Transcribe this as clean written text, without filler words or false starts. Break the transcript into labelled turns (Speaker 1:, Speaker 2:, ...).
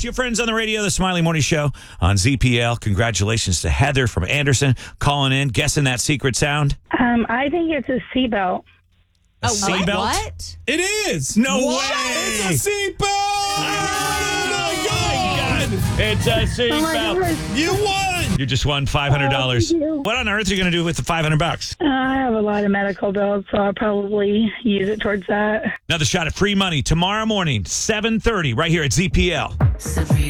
Speaker 1: your friends on the radio, the Smiley Morning Show on ZPL. Congratulations to Heather from Anderson calling in, guessing that secret sound.
Speaker 2: I think it's a seatbelt.
Speaker 1: A seatbelt?
Speaker 3: What?
Speaker 4: It is.
Speaker 1: No way!
Speaker 4: It's a seatbelt!
Speaker 1: Oh, my God! It's a
Speaker 2: Oh my
Speaker 1: seatbelt.
Speaker 2: gosh.
Speaker 4: You won!
Speaker 1: You just won $500.
Speaker 2: thank you.
Speaker 1: What on earth are you going to do with the $500?
Speaker 2: I have a lot of medical bills, so I'll probably use it towards that.
Speaker 1: Another shot at free money tomorrow morning, 7:30, right here at ZPL.